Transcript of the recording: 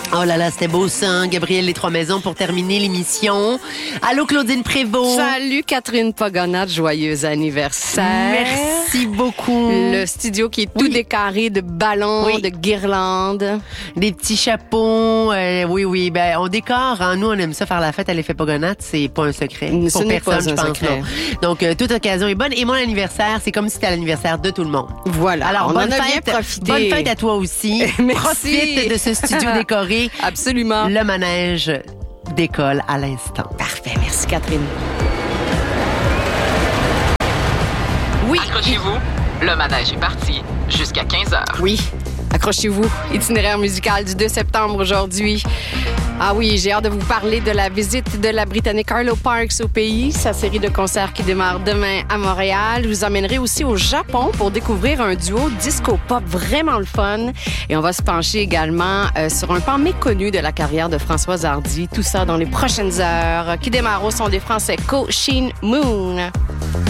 Oh là là, c'était beau ça, hein? Gabriel Les Trois Maisons pour terminer l'émission. Allô, Claudine Prévost. Salut, Catherine Pogonat, joyeux anniversaire. Merci beaucoup. Le studio qui est tout décoré de ballons, de guirlandes. Des petits chapeaux. Oui. Ben, on décore. Hein? Nous, on aime ça faire la fête à l'effet Pogonat. C'est pas un secret. Ce n'est pas je un pense. secret. Non. Donc, toute occasion est bonne. Et mon anniversaire, c'est comme si c'était l'anniversaire de tout le monde. Voilà. Alors, on bonne en a fête. bien profité. Bonne fête à toi aussi. Merci. Profite de ce studio décoré. Absolument. Le manège décolle à l'instant. Parfait. Merci, Catherine. Oui. Accrochez-vous. Le manège est parti jusqu'à 15h. Oui. Accrochez-vous. Itinéraire musical du 2 septembre aujourd'hui. Ah oui, j'ai hâte de vous parler de la visite de la Britannique Arlo Parks au pays, sa série de concerts qui démarre demain à Montréal. Je vous emmènerai aussi au Japon pour découvrir un duo disco-pop vraiment le fun. Et on va se pencher également sur un pan méconnu de la carrière de Françoise Hardy. Tout ça dans les prochaines heures, qui démarre au son des Français Co Shin Moon.